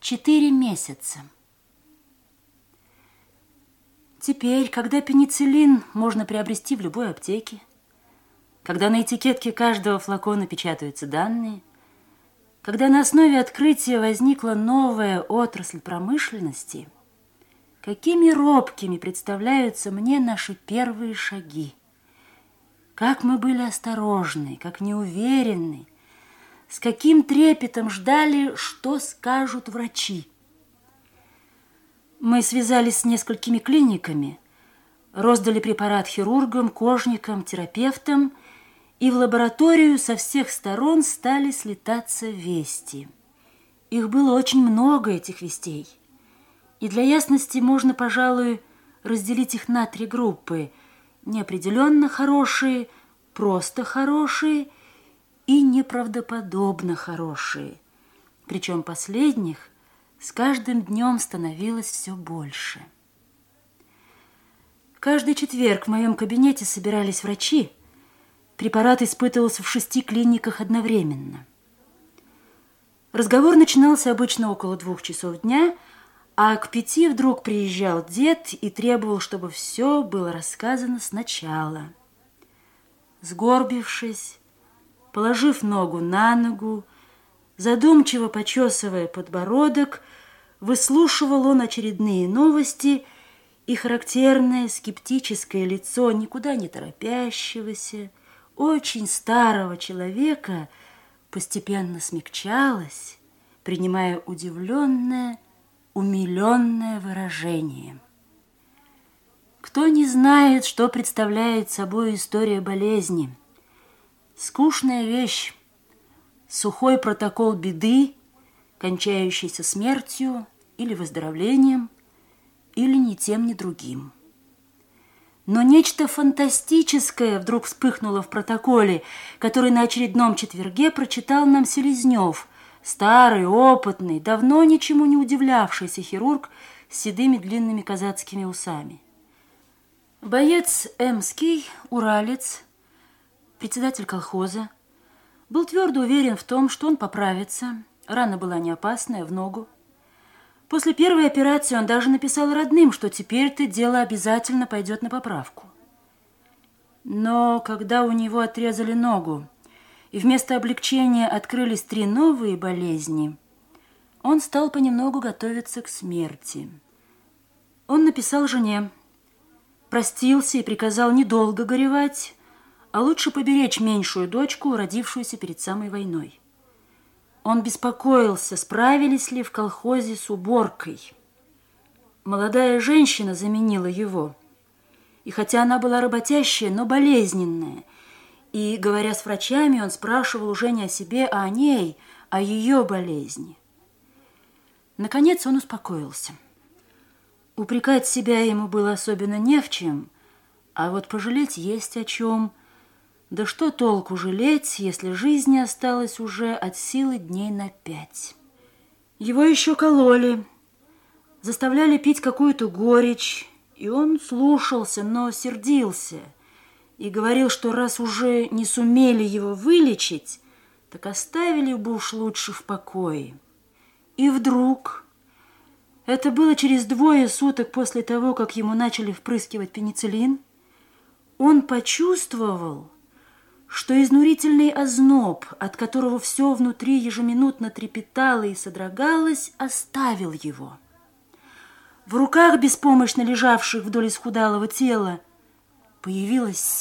4 месяца. Теперь, когда пенициллин можно приобрести в любой аптеке, когда на этикетке каждого флакона печатаются данные, когда на основе открытия возникла новая отрасль промышленности, какими робкими представляются мне наши первые шаги. Как мы были осторожны, как неуверенны, с каким трепетом ждали, что скажут врачи. Мы связались с несколькими клиниками, роздали препарат хирургам, кожникам, терапевтам, и в лабораторию со всех сторон стали слетаться вести. Их было очень много, этих вестей. И для ясности можно, пожалуй, разделить их на 3 группы: неопределенно хорошие, просто хорошие и неправдоподобно хорошие. Причем последних с каждым днем становилось все больше. Каждый четверг в моем кабинете собирались врачи. Препарат испытывался в 6 клиниках одновременно. Разговор начинался обычно около 2 часов дня, а к 5 вдруг приезжал дед и требовал, чтобы все было рассказано сначала. Сгорбившись, положив ногу на ногу, задумчиво почесывая подбородок, выслушивал он очередные новости, и характерное скептическое лицо никуда не торопящегося, очень старого человека постепенно смягчалось, принимая удивленное, умиленное выражение. Кто не знает, что представляет собой история болезни? Скучная вещь, сухой протокол беды, кончающийся смертью или выздоровлением, или ни тем, ни другим. Но нечто фантастическое вдруг вспыхнуло в протоколе, который на очередном четверге прочитал нам Селезнев, старый, опытный, давно ничему не удивлявшийся хирург с седыми длинными казацкими усами. Боец эмский, уралец, председатель колхоза, был твердо уверен в том, что он поправится. Рана была не опасная, в ногу. После первой операции он даже написал родным, что теперь-то дело обязательно пойдет на поправку. Но когда у него отрезали ногу, и вместо облегчения открылись 3 новые болезни, он стал понемногу готовиться к смерти. Он написал жене, простился и приказал недолго горевать, а лучше поберечь меньшую дочку, родившуюся перед самой войной. Он беспокоился, справились ли в колхозе с уборкой. Молодая женщина заменила его. И хотя она была работящая, но болезненная, и, говоря с врачами, он спрашивал уже не о себе, а о ней, о ее болезни. Наконец он успокоился. Упрекать себя ему было особенно не в чем, а вот пожалеть есть о чем. Да что толку жалеть, если жизни осталось уже от силы дней на 5. Его еще кололи, заставляли пить какую-то горечь, и он слушался, но сердился и говорил, что раз уже не сумели его вылечить, так оставили бы уж лучше в покое. И вдруг, это было через 2 суток после того, как ему начали впрыскивать пенициллин, он почувствовал, что изнурительный озноб, от которого все внутри ежеминутно трепетало и содрогалось, оставил его. В руках, беспомощно лежавших вдоль исхудалого тела, появилась